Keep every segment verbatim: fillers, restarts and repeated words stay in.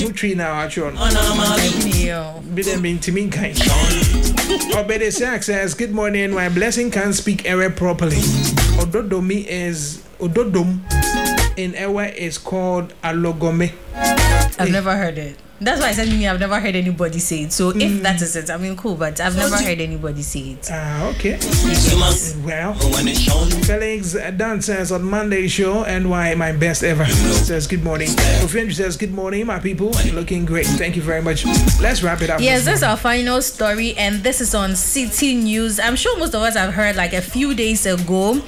tree now, actually. Thank Be them being Timin kind. Obede Sack says, good morning. My blessing can't speak Ewe properly. Ododomi is Ododom in Ewe is called Alogome. I've never heard it. That's why I said me, I've never heard anybody say it. So mm. if that is it, I mean, cool, but I've never heard anybody say it. Ah, uh, okay. Well, Felix Dan says on Monday show, N Y my best ever. Says good morning. Ofenju says good morning, my people. Looking great. Thank you very much. Let's wrap it up. Yes, this is our final story, and this is on City News. I'm sure most of us have heard like a few days ago.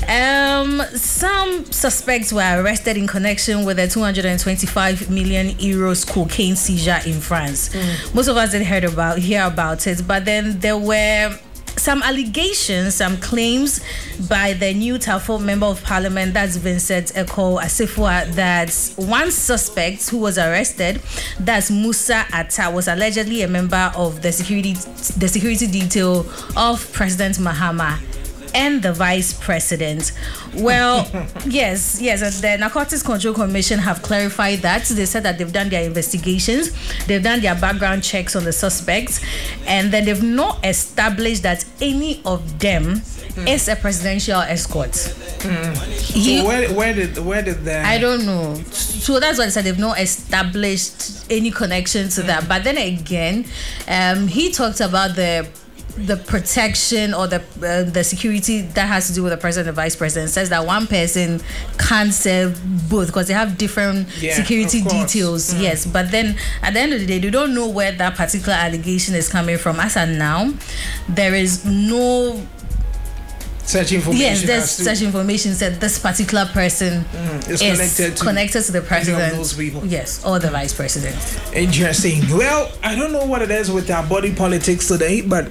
Um, some suspects were arrested in connection with a two hundred twenty-five million euros cocaine seizure in France. Mm. Most of us didn't heard about hear about it, but then there were some allegations, some claims by the new Telford Member of Parliament, that's Vincent Eko Asifua, that one suspect who was arrested, that's Musa Atta, was allegedly a member of the security the security detail of President Mahama and the vice president. Well, yes, yes, and the Narcotics Control Commission have clarified that. They said that they've done their investigations, they've done their background checks on the suspects, and then they've not established that any of them mm. is a presidential escort. Mm. He, so where, where did where did that? I don't know. So that's what I said. They've not established any connection to mm. that. But then again, um, he talked about the the protection or the uh, the security that has to do with the president and vice president. Says that one person can't serve both because they have different yeah, security details. Mm. Yes, but then at the end of the day, they don't know where that particular allegation is coming from. As of now, there is no such information. Yes, there's such information that this particular person mm, is, is connected, to, connected to the president. Those people. Yes, or the vice president. Interesting. Well, I don't know what it is with our body politics today, but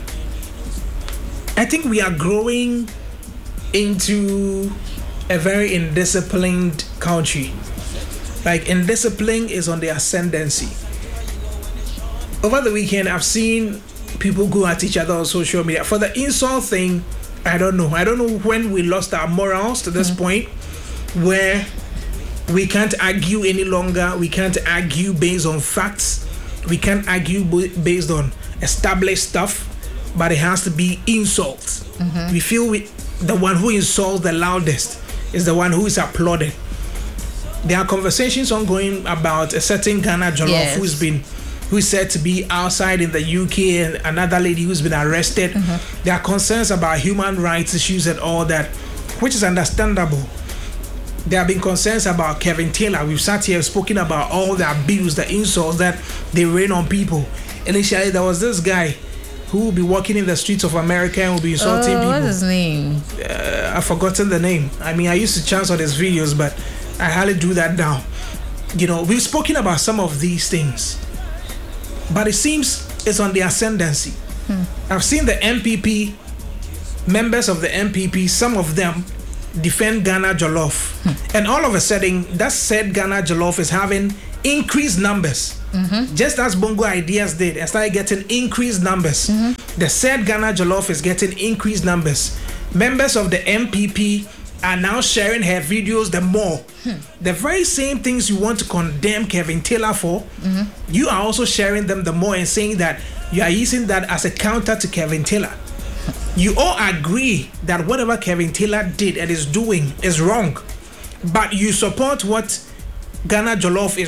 I think we are growing into a very indisciplined country. Like, indiscipline is on the ascendancy. Over the weekend, I've seen people go at each other on social media. For the insult thing, I don't know. I don't know when we lost our morals to this mm-hmm. point where we can't argue any longer. We can't argue based on facts. We can't argue based on established stuff. But it has to be insults. Mm-hmm. We feel we, the one who insults the loudest is the one who is applauded. There are conversations ongoing about a certain Ghana Jollof yes. who's been, who is said to be outside in the U K, and another lady who's been arrested. Mm-hmm. There are concerns about human rights issues and all that, which is understandable. There have been concerns about Kevin Taylor. We've sat here spoken about all the abuse, the insults that they rain on people. Initially, there was this guy who will be walking in the streets of America and will be insulting uh, people. What's his name? Uh, I've forgotten the name. I mean, I used to chance on his videos, but I hardly do that now. You know, we've spoken about some of these things, but it seems it's on the ascendancy. Hmm. I've seen the M P P, members of the M P P, some of them defend Ghana Jollof. Hmm. And all of a sudden, that said Ghana Jollof is having increased numbers. Mm-hmm. Just as Bongo Ideas did and started getting increased numbers. Mm-hmm. The said Ghana Jollof is getting increased numbers. Members of the M P P are now sharing her videos the more. Hmm. The very same things you want to condemn Kevin Taylor for, mm-hmm. you are also sharing them the more and saying that you are using that as a counter to Kevin Taylor. You all agree that whatever Kevin Taylor did and is doing is wrong, but you support what Ghana Jollof is